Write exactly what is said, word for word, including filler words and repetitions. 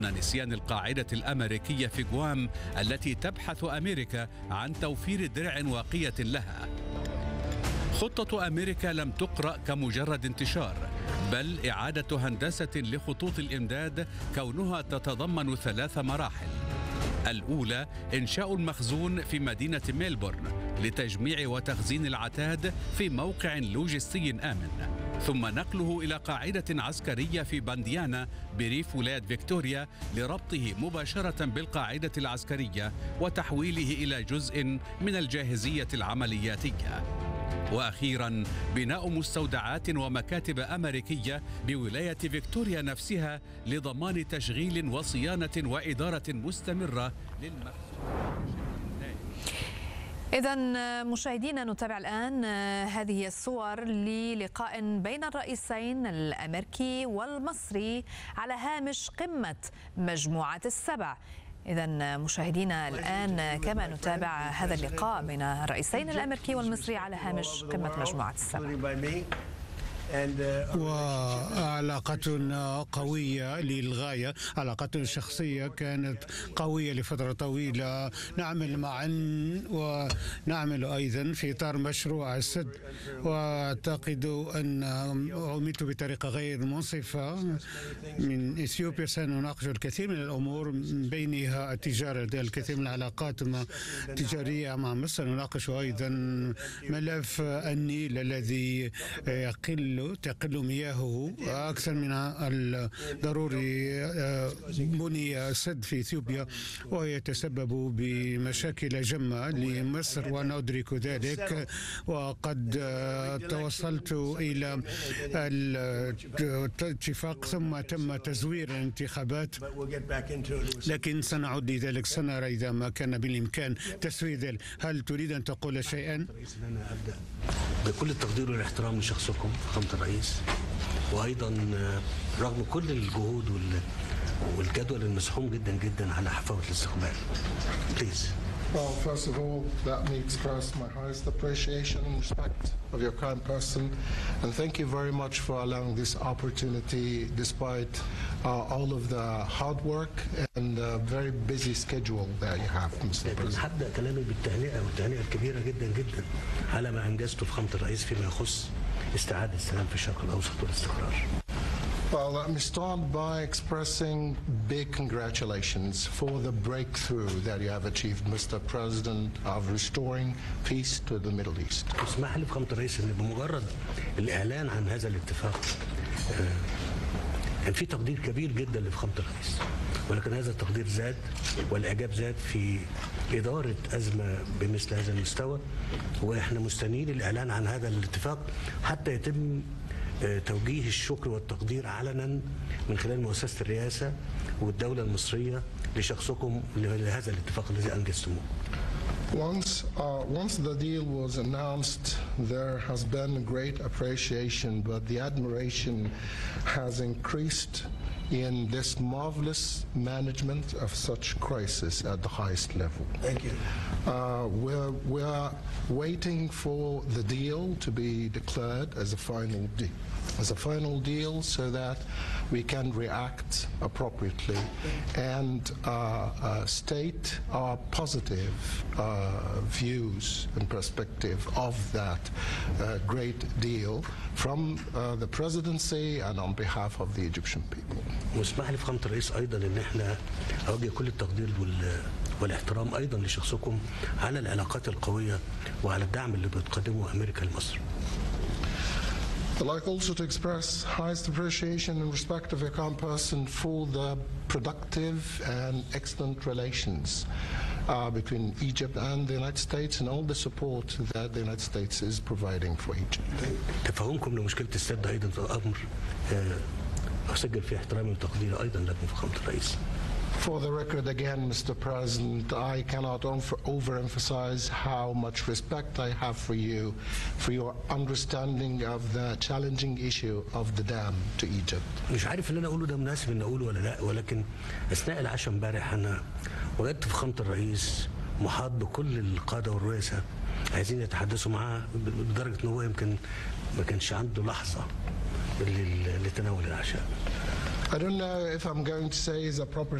نسيان القاعدة الأمريكية في غوام التي تبحث أمريكا عن توفير درع واقية لها. خطة أمريكا لم تقرأ كمجرد انتشار، بل إعادة هندسة لخطوط الإمداد كونها تتضمن ثلاث مراحل. الأولى إنشاء المخزون في مدينة ميلبورن لتجميع وتخزين العتاد في موقع لوجستي آمن، ثم نقله إلى قاعدة عسكرية في بانديانا بريف ولاية فيكتوريا لربطه مباشرة بالقاعدة العسكرية وتحويله إلى جزء من الجاهزية العملياتية. وأخيرا بناء مستودعات ومكاتب أمريكية بولاية فيكتوريا نفسها لضمان تشغيل وصيانة وإدارة مستمرة للمخزون. إذا مشاهدينا نتابع الآن هذه الصور للقاء بين الرئيسين الأمريكي والمصري على هامش قمة مجموعة السبع. إذا مشاهدينا الآن كما نتابع هذا اللقاء بين الرئيسين الأمريكي والمصري على هامش قمة مجموعة السبع. وعلاقتنا قوية للغاية، علاقتنا الشخصية كانت قوية لفترة طويلة، نعمل معا ونعمل أيضا في إطار مشروع السد، وأعتقد أن عملت بطريقة غير منصفة. من إثيوبيا سنناقش الكثير من الأمور بينها التجارة، الكثير من العلاقات التجارية مع مصر. نناقش أيضا ملف النيل الذي يقل تقل مياهه أكثر من الضروري. بني سد في إثيوبيا ويتسبب بمشاكل جمة لمصر وأنا أدرك ذلك، وقد توصلت إلى الاتفاق ثم تم تزوير الانتخابات، لكن سنعود لذلك، سنرى إذا ما كان بالإمكان تسوية ذلك. هل تريد أن تقول شيئا؟ بكل التقدير والاحترام لشخصكم فخامة الرئيس، وأيضا رغم كل الجهود والجدول المزحوم جدا جدا على حفاوة الاستقبال. Please. Well, first of all, let me express my highest appreciation and respect of your kind person, and thank you very much for allowing this opportunity despite uh, all of the hard work and uh, very busy schedule that you have, Mister President. هبدأ كلامي بالتهنئة والتهنئة الكبيرة جدا جدا على ما أنجزته فخامة الرئيس فيما يخص استعادة السلام في الشرق الأوسط والاستقرار. Well, let me start by expressing big congratulations for the breakthrough that you have achieved, Mister President, of restoring peace to the Middle East. اسمح لي فخامة الرئيس ان بمجرد الإعلان عن هذا الاتفاق كان في تقدير كبير جدا لفخامة الرئيس، ولكن هذا التقدير زاد والإعجاب زاد في إدارة أزمة بمثل هذا المستوى، وإحنا مستنيين الإعلان عن هذا الاتفاق حتى يتم توجيه الشكر والتقدير علنا من خلال مؤسسة الرئاسة والدولة المصرية لشخصكم لهذا الاتفاق الذي أنجزتموه. Once, uh, once the deal was announced, there has been great appreciation, but the admiration has increased in this marvelous management of such crisis at the highest level. Thank you. Uh, we're, we're waiting for the deal to be declared as a final deal, as a final deal, so that we can react appropriately and uh, uh, state our positive uh, views and perspective of that uh, great deal from uh, the presidency and on behalf of the Egyptian people. واسمح لي فخامة الرئيس أيضا إن إحنا أوجه كل التقدير والاحترام أيضا لشخصكم على العلاقات القوية وعلى الدعم اللي بتقدمه أمريكا لمصر. I'd like also to express highest appreciation and respect of your kind person for the productive and excellent relations uh, between Egypt and the United States and all the support that the United States is providing for Egypt. تفهمكم لمشكلة السد أيضا أمر أسجل فيه احترامي وتقديري أيضا لكم فخامة الرئيس. For the record again, Mister President, I cannot overemphasize how much respect I have for you, for your understanding of the challenging issue of the dam to Egypt. مش عارف اللي أنا أقوله ده مناسب إن أقوله ولا لا، ولكن أثناء العشاء امبارح أنا وجدت فخامة الرئيس محاط بكل القادة والرؤساء عايزين يتحدثوا معاه، بدرجة إن هو يمكن ما كانش عنده لحظة لتناول العشاء. I don't know if I'm going to say is appropriate